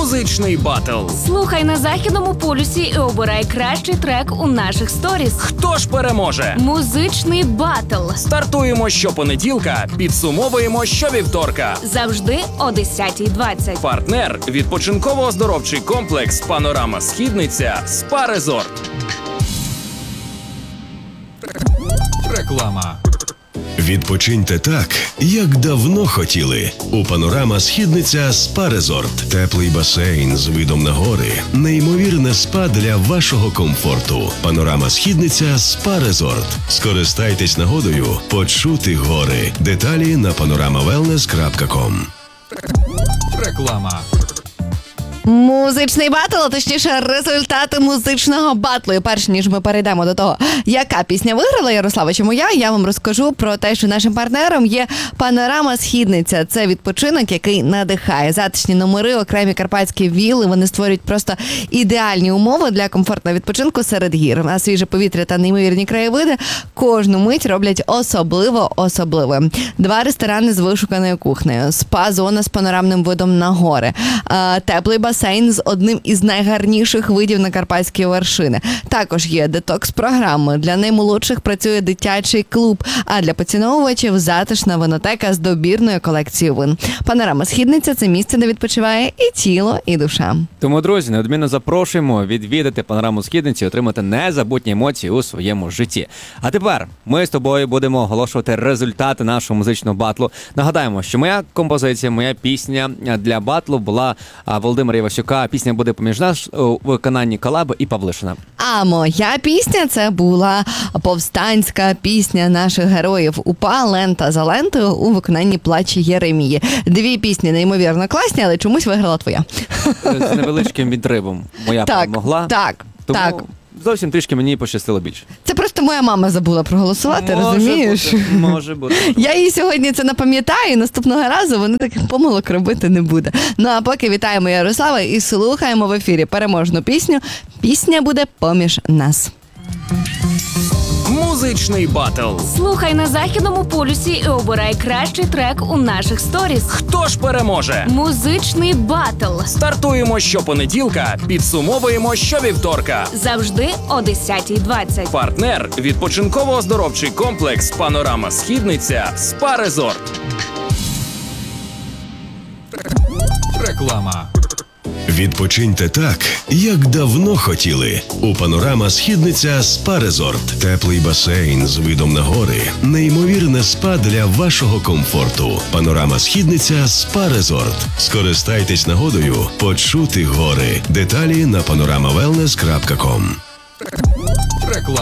Музичний батл. Слухай на Західному полюсі і обирай кращий трек у наших сторіс. Хто ж переможе? Музичний батл. Стартуємо щопонеділка, підсумовуємо щовівторка. Завжди о 10:20. Партнер – відпочинково-оздоровчий комплекс «Панорама Східниця» СПА Резорт. Реклама. Відпочиньте так, як давно хотіли. У «Панорама Східниця» СПА Резорт. Теплий басейн з видом на гори. Неймовірне спа для вашого комфорту. «Панорама Східниця» СПА Резорт. Скористайтесь нагодою почути гори. Деталі на panoramawellness.com. Реклама. Музичний батл, а точніше результати музичного батлу. І перш ніж ми перейдемо до того, яка пісня виграла, Ярослава чи моя, я вам розкажу про те, що нашим партнером є «Панорама Східниця». Це відпочинок, який надихає. Затишні номери, окремі карпатські вілли, вони створюють просто ідеальні умови для комфортного відпочинку серед гір. А свіже повітря та неймовірні краєвиди кожну мить роблять особливим. 2 ресторани з вишуканою кухнею, спа-зона з панорамним видом на гори, теплий басейн з одним із найгарніших видів на карпатські вершини. Також є детокс-програми. Для наймолодших працює дитячий клуб, а для поціновувачів затишна винотека з добірною колекцією вин. «Панорама Східниця» – це місце, де відпочиває і тіло, і душа. Тому, друзі, неодмінно запрошуємо відвідати «Панораму Східниці» і отримати незабутні емоції у своєму житті. А тепер ми з тобою будемо оголошувати результати нашого музичного батлу. Нагадаємо, що моя композиція, моя пісня для батлу була Володимира Івасюка. Пісня буде поміж нас у виконанні Колаби і Павлишина. А моя пісня – це була повстанська пісня наших героїв УПА «Лента за лентою» у виконанні «Плачі Єремії». 2 пісні неймовірно класні, але чомусь виграла твоя. З невеличким відривом моя перемогла. Так. Зовсім трішки мені пощастило більше. Це просто моя мама забула проголосувати, розумієш? Може бути. Я їй сьогодні це напам'ятаю, і наступного разу вона таких помилок робити не буде. Ну а поки вітаємо Ярослава і слухаємо в ефірі переможну пісню. Пісня буде поміж нас. Музичний батл. Слухай на Західному полюсі і обирай кращий трек у наших сторіс. Хто ж переможе? Музичний батл. Стартуємо щопонеділка, підсумовуємо щовівторка. Завжди о 10:20. Партнер – відпочинково-оздоровчий комплекс «Панорама Східниця» СПА Резорт. Реклама. Відпочиньте так, як давно хотіли. У «Панорама Східниця» СПА Резорт. Теплий басейн з видом на гори. Неймовірне спа для вашого комфорту. «Панорама Східниця» СПА Резорт. Скористайтесь нагодою почути гори. Деталі на panoramawellness.com. Реклама.